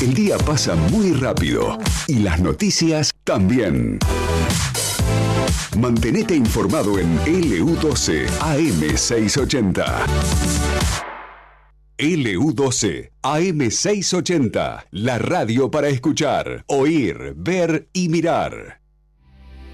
El día pasa muy rápido y las noticias también. Mantenete informado en LU12 AM680. LU12 AM680, la radio para escuchar, oír, ver y mirar.